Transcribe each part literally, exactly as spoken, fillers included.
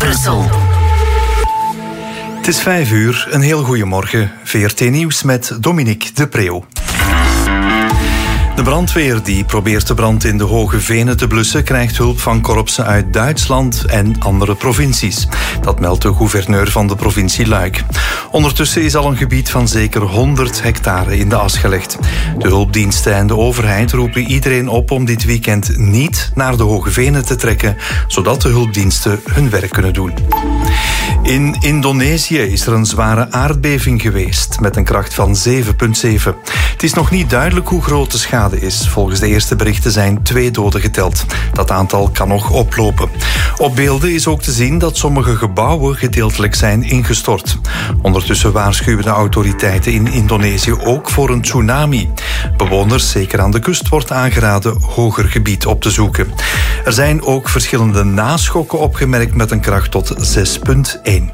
Brussel. Het is vijf uur, een heel goede morgen. V R T Nieuws met Dominique de Preeuw. De brandweer die probeert de brand in de Hoge Venen te blussen krijgt hulp van korpsen uit Duitsland en andere provincies. Dat meldt de gouverneur van de provincie Luik. Ondertussen is al een gebied van zeker honderd hectare in de as gelegd. De hulpdiensten en de overheid roepen iedereen op om dit weekend niet naar de Hoge Venen te trekken, zodat de hulpdiensten hun werk kunnen doen. In Indonesië is er een zware aardbeving geweest met een kracht van zeven komma zeven. Het is nog niet duidelijk hoe groot de schade is. Volgens de eerste berichten zijn twee doden geteld. Dat aantal kan nog oplopen. Op beelden is ook te zien dat sommige gebouwen gedeeltelijk zijn ingestort. Ondertussen waarschuwen de autoriteiten in Indonesië ook voor een tsunami. Bewoners, zeker aan de kust, wordt aangeraden hoger gebied op te zoeken. Er zijn ook verschillende naschokken opgemerkt met een kracht tot zes komma één.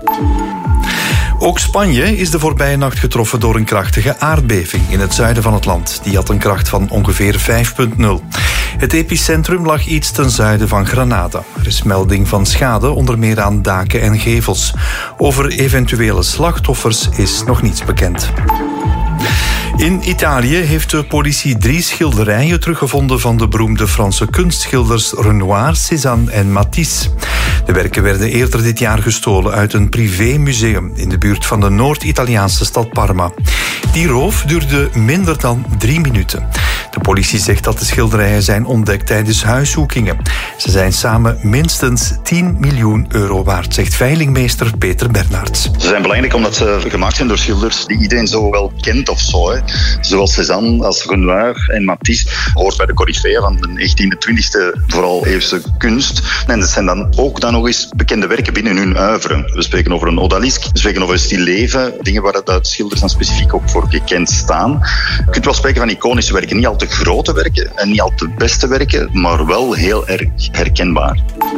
Ook Spanje is de voorbije nacht getroffen door een krachtige aardbeving in het zuiden van het land. Die had een kracht van ongeveer vijf komma nul. Het epicentrum lag iets ten zuiden van Granada. Er is melding van schade, onder meer aan daken en gevels. Over eventuele slachtoffers is nog niets bekend. In Italië heeft de politie drie schilderijen teruggevonden van de beroemde Franse kunstschilders Renoir, Cézanne en Matisse. De werken werden eerder dit jaar gestolen uit een privémuseum in de buurt van de Noord-Italiaanse stad Parma. Die roof duurde minder dan drie minuten. De politie zegt dat de schilderijen zijn ontdekt tijdens huiszoekingen. Ze zijn samen minstens tien miljoen euro waard, zegt veilingmeester Peter Bernards. Ze zijn belangrijk omdat ze gemaakt zijn door schilders die iedereen zo wel kent of zo. Hè. Zoals Cézanne als Renoir en Matisse hoort bij de coryfeeën van de negentiende, twintigste vooral eeuwse kunst. En dat zijn dan ook dan nog eens bekende werken binnen hun oeuvre. We spreken over een odalisque, we spreken over een stilleven, dingen waar de schilders dan specifiek ook voor gekend staan. Je kunt wel spreken van iconische werken, niet al te grote werken en niet al te beste werken, maar wel heel erg herkenbaar.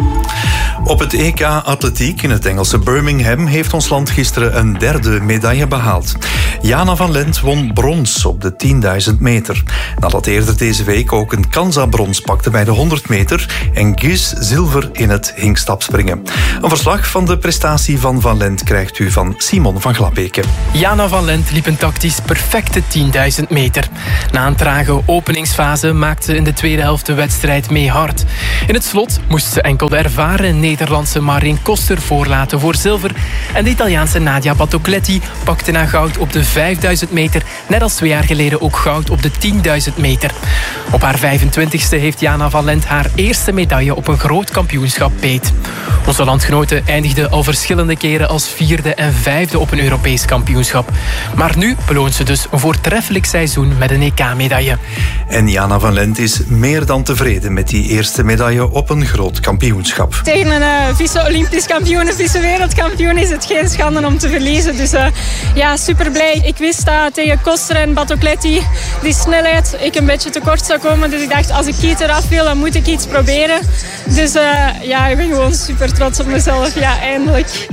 Op het E K Atletiek in het Engelse Birmingham heeft ons land gisteren een derde medaille behaald. Jana van Lent won brons op de tienduizend meter. Nadat eerder deze week ook een Kansa brons pakte bij de honderd meter en Gies zilver in het hinkstapspringen. Een verslag van de prestatie van Van Lent krijgt u van Simon van Glabeke. Jana van Lent liep een tactisch perfecte tienduizend meter. Na een trage openingsfase maakte ze in de tweede helft de wedstrijd mee hard. In het slot moest ze enkel de ervaren Nederlandse Marijn Koster voorlaten voor zilver en de Italiaanse Nadia Battocletti pakte na goud op de vijfduizend meter, net als twee jaar geleden ook goud op de tienduizend meter. Op haar vijfentwintigste heeft Jana van Lent haar eerste medaille op een groot kampioenschap beet. Onze landgenote eindigde al verschillende keren als vierde en vijfde op een Europees kampioenschap. Maar nu beloont ze dus een voortreffelijk seizoen met een E K-medaille. En Jana van Lent is meer dan tevreden met die eerste medaille op een groot kampioenschap. Tegen een uh, vice-olympisch kampioen, een vice-wereldkampioen is het geen schande om te verliezen. Dus uh, ja, super blij. Ik wist dat tegen Koster en Battocletti die snelheid ik een beetje tekort zou komen. Dus ik dacht, als ik iets eraf wil, dan moet ik iets proberen. Dus uh, ja, ik ben gewoon super trots op mezelf. Ja, eindelijk.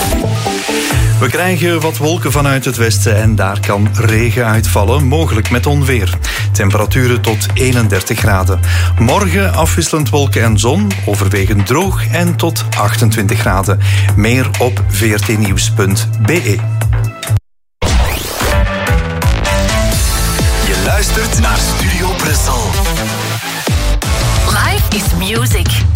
We krijgen wat wolken vanuit het westen en daar kan regen uitvallen, mogelijk met onweer. Temperaturen tot eenendertig graden. Morgen afwisselend wolken en zon, overwegend droog en tot achtentwintig graden. Meer op v r t nieuws punt b e. Je luistert naar Studio Brussel. Life is music.